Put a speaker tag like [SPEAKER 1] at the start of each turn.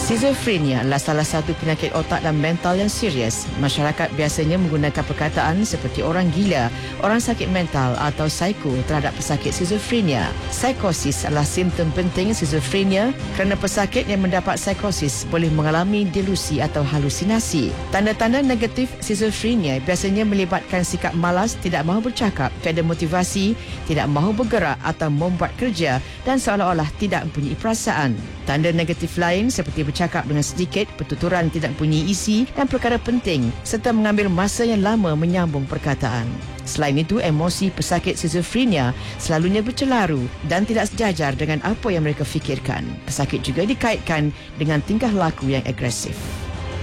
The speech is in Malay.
[SPEAKER 1] Skizofrenia adalah salah satu penyakit otak dan mental yang serius. Masyarakat biasanya menggunakan perkataan seperti orang gila, orang sakit mental atau psiko terhadap pesakit skizofrenia. Psikosis adalah simptom penting skizofrenia kerana pesakit yang mendapat psikosis boleh mengalami delusi atau halusinasi. Tanda-tanda negatif skizofrenia biasanya melibatkan sikap malas, tidak mahu bercakap, tiada motivasi, tidak mahu bergerak atau membuat kerja dan seolah-olah tidak mempunyai perasaan. Tanda negatif lain seperti bercakap dengan sedikit, pertuturan tidak mempunyai isi dan perkara penting serta mengambil masa yang lama menyambung perkataan. Selain itu, emosi pesakit skizofrenia selalunya bercelaru dan tidak sejajar dengan apa yang mereka fikirkan. Pesakit juga dikaitkan dengan tingkah laku yang agresif.